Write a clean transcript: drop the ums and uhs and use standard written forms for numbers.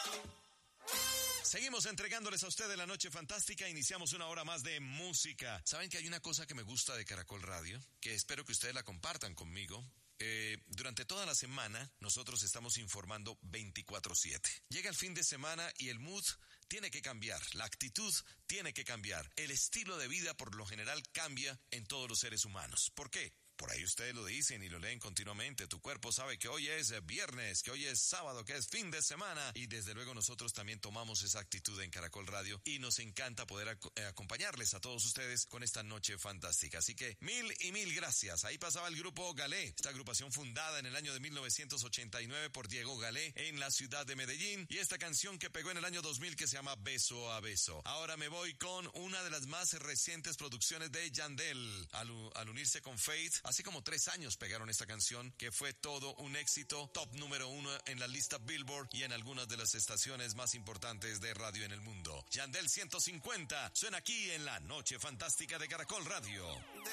Seguimos entregándoles a ustedes la noche fantástica. Iniciamos una hora más de música. ¿Saben que hay una cosa que me gusta de Caracol Radio? Que espero que ustedes la compartan conmigo. Durante toda la semana nosotros estamos informando 24/7. Llega el fin de semana y el mood tiene que cambiar, la actitud tiene que cambiar, el estilo de vida por lo general cambia en todos los seres humanos. ¿Por qué? Por ahí ustedes lo dicen y lo leen continuamente. Tu cuerpo sabe que hoy es viernes, que hoy es sábado, que es fin de semana. Y desde luego nosotros también tomamos esa actitud en Caracol Radio y nos encanta poder acompañarles a todos ustedes con esta noche fantástica. Así que mil y mil gracias. Ahí pasaba el grupo Galé, esta agrupación fundada en el año de 1989 por Diego Galé en la ciudad de Medellín. Y esta canción que pegó en el año 2000 que se llama Beso a Beso. Ahora me voy con una de las más recientes producciones de Yandel. Al unirse con Faith, hace como 3 años pegaron esta canción que fue todo un éxito, top número 1 en la lista Billboard y en algunas de las estaciones más importantes de radio en el mundo. Yandel 150 suena aquí en la Noche Fantástica de Caracol Radio.